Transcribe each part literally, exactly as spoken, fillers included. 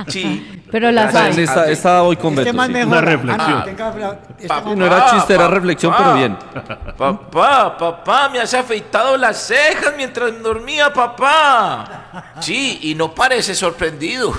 Sí. Pero la Esta, sabe. esta, esta voy con Este Beto. más sí. mejor. Una reflexión. Ah, tenga fla- este Pa- man- No era chiste, era reflexión, pero bien. Papá, papá, me has afeitado las cejas mientras dormía, papá. Sí, y no parece sorprendido.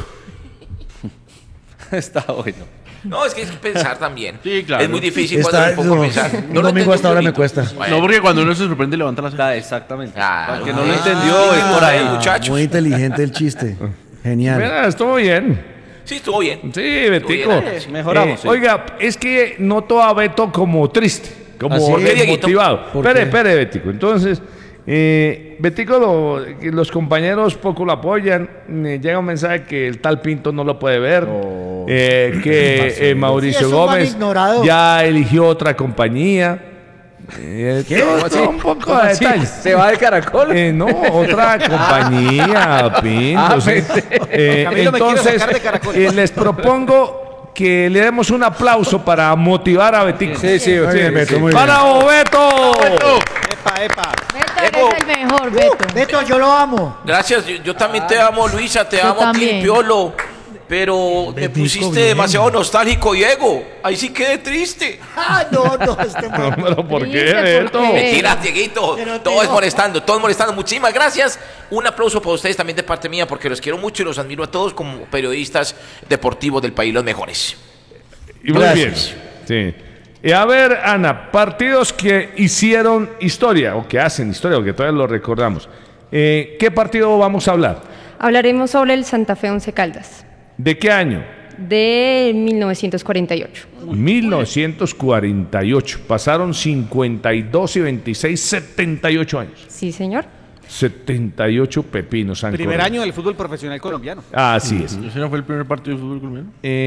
Está bueno. No, es que hay que pensar también. Sí, claro. Es muy difícil Está- cuando me pongo a no, pensar. un No lo domingo entendí hasta ahora me solito. cuesta. Bueno. No, porque cuando uno se sorprende levanta la ceja. Da, exactamente. Claro. Para que no lo Ah, entendió, es por ahí. muchachos. Muy inteligente el chiste. Genial. Mira, estuvo bien. Sí, estuvo bien. Sí, Betico. bien, eh, mejoramos, sí. Oiga, es que noto a Beto como triste, como ¿Ah, sí? ¿Por qué, Dieguito? desmotivado. ¿Por Espere, qué? espere, Betico. Entonces, eh, Betico, lo- que los compañeros poco lo apoyan. eh, llega un mensaje que el tal Pinto no lo puede ver. eh, que eh, Mauricio Sí, es un man Gómez ignorado. ya eligió otra compañía. Eh, todo- todo un poco de detalles. ¿Se va de caracol? Eh, no, otra compañía, Pinto. Ah, sí. Eh, Camilo me quiere entonces, sacar de Caracol. eh, les propongo que le demos un aplauso para motivar a Betico. Sí, sí, Muy bien, Beto, muy bien. ¡Para Beto! Epa, epa. Beto, eres el mejor, Beto. Beto, yo lo amo. Gracias, yo, yo también te amo, Luisa, te Yo amo, también. Piolo. Pero me Betico, pusiste bien. demasiado nostálgico, Diego. Ahí sí quedé triste. Ah, no, no, este No, man. pero ¿por qué, Triste, ¿por Beto? qué? Mentira, Dieguito. Pero Todo te- es molestando, todo es molestando. Muchísimas gracias. Un aplauso para ustedes también de parte mía, porque los quiero mucho y los admiro a todos como periodistas deportivos del país, los mejores. Y muy Gracias. bien. Sí. Y a ver, Ana, partidos que hicieron historia, o que hacen historia, o que todavía lo recordamos. Eh, ¿Qué partido vamos a hablar? Hablaremos sobre el Santa Fe Once Caldas ¿De qué año? de mil novecientos cuarenta y ocho. mil novecientos cuarenta y ocho. Pasaron cincuenta y dos y veintiséis, setenta y ocho años. Sí, señor. setenta y ocho pepinos han Primer corrido. año del fútbol profesional colombiano. Así es. ¿Ese no fue el primer partido de fútbol colombiano?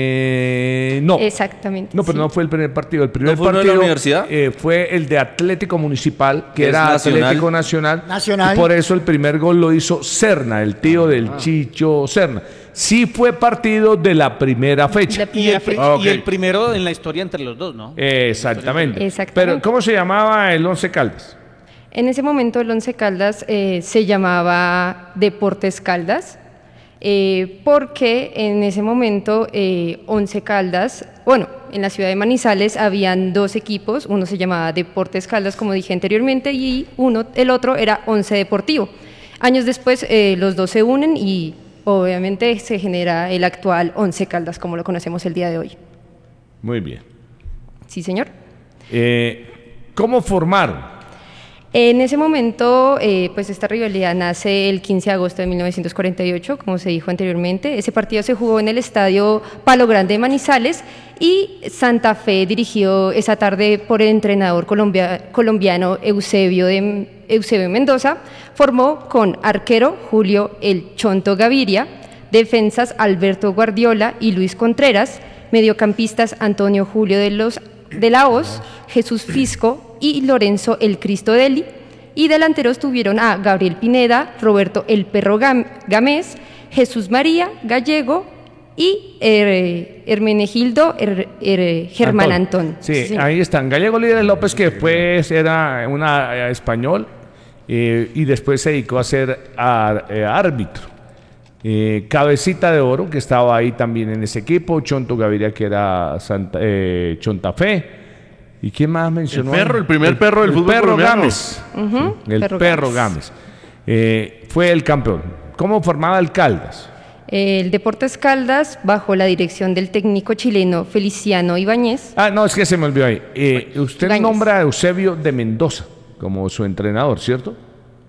Eh, no. Exactamente. No, pero sí. no fue el primer partido. El primer ¿No fue uno de partido la universidad? eh, fue el de Atlético Municipal, que Es era nacional. Atlético Nacional. Nacional. Y por eso el primer gol lo hizo Serna, el tío del Chicho Serna. Sí fue partido de la primera fecha. La Y el, primera pri- fe- Ah, ok. y el primero en la historia entre los dos, ¿no? Exactamente. Exactamente. Pero, ¿cómo se llamaba el Once Caldas? En ese momento el Once Caldas eh, se llamaba Deportes Caldas, eh, porque en ese momento eh, Once Caldas, bueno, en la ciudad de Manizales habían dos equipos, uno se llamaba Deportes Caldas, como dije anteriormente, y uno, el otro era Once Deportivo. Años después eh, los dos se unen y obviamente se genera el actual Once Caldas, como lo conocemos el día de hoy. Muy bien. Sí, señor. Eh, ¿Cómo formaron? En ese momento, eh, pues esta rivalidad nace el quince de agosto de mil novecientos cuarenta y ocho, como se dijo anteriormente. Ese partido se jugó en el estadio Palo Grande de Manizales y Santa Fe, dirigido esa tarde por el entrenador colombia- colombiano Eusebio, de, Eusebio Mendoza, formó con arquero Julio El Chonto Gaviria, defensas Alberto Guardiola y Luis Contreras, mediocampistas Antonio Julio de los de la Hoz, Jesús Fisco y Lorenzo El Cristo Deli, y delanteros tuvieron a Gabriel Pineda, Roberto El Perro Gam- Gamés, Jesús María Gallego y eh, Hermenegildo Her- Her- Germán Antón. Sí, señor. ahí están. Gallego Líderes López, que después era una eh, español eh, y después se dedicó a ser ar- eh, árbitro. Eh, Cabecita de Oro, que estaba ahí también en ese equipo. Chonto Gaviria, que era Santa, eh, Chonta-Fe. ¿Y quién más mencionó? El perro, el primer perro del el fútbol perro colombiano. Gámez. Ujú, El Perro perro Gámez. Gámez. Eh, fue el campeón. ¿Cómo formaba el Caldas? El Deportes Caldas, bajo la dirección del técnico chileno Feliciano Ibáñez. Ah, no, es que se me olvidó ahí. Eh, usted Ibáñez. nombra a Eusebio de Mendoza como su entrenador, ¿cierto?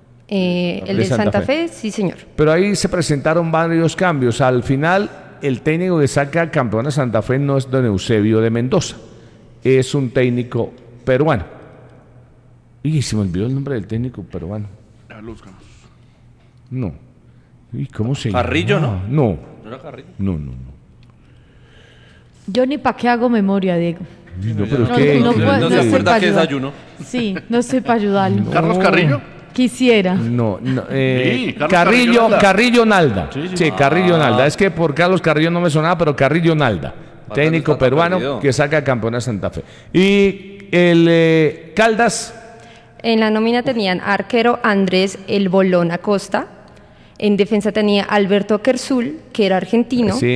Eh, el De de Santa Santa Fe. Fe, sí señor. Pero ahí se presentaron varios cambios. Al final, el técnico que saca campeón a Santa Fe no es don Eusebio de Mendoza, es un técnico peruano. Y se me olvidó el nombre del técnico peruano. Ya lo buscamos. No. ¿Y cómo se llama? Carrillo, ¿no? No, ¿No era Carrillo? no, no. no. Yo ni para qué hago memoria, Diego. No, pero es No, que- no, ¿No, puedo- no no se sé acuerda pa' que ayudar. desayuno? Sí, no sé para ayudarlo. ¿Carlos Carrillo? Quisiera. No, no, eh, Sí, Carlos Carrillo, Carrillo Nalda. Carrillo Nalda. Sí, Sí, sí. Carrillo Nalda. Es que por Carlos Carrillo no me sonaba, pero Carrillo Nalda. Técnico está tan peruano perdido. que saca campeón a Santa Fe. Y el eh, Caldas, En la nómina tenían arquero Andrés El Bolón Acosta. En defensa tenía Alberto Kersul, que era argentino. sí,